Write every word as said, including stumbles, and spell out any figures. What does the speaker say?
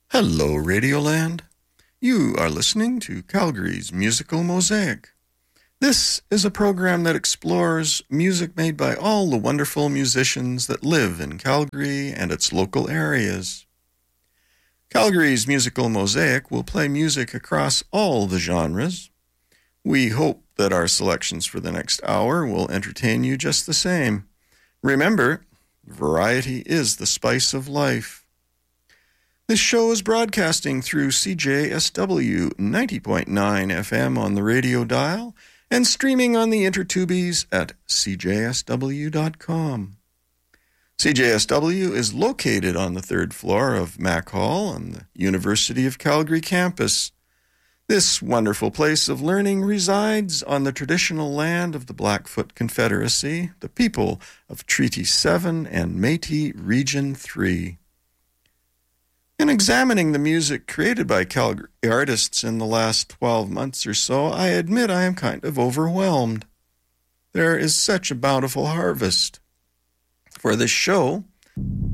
Hello, Radioland. You are listening to Calgary's Musical Mosaic. This is a program that explores music made by all the wonderful musicians that live in Calgary and its local areas. Calgary's Musical Mosaic will play music across all the genres. We hope that our selections for the next hour will entertain you just the same. Remember, variety is the spice of life. This show is broadcasting through C J S W ninety point nine F M on the radio dial and streaming on the Intertubies at c j s w dot com. C J S W is located on the third floor of Mac Hall on the University of Calgary campus. This wonderful place of learning resides on the traditional land of the Blackfoot Confederacy, the people of Treaty seven and Métis Region three. In examining the music created by Calgary artists in the last twelve months or so, I admit I am kind of overwhelmed. There is such a bountiful harvest. For this show,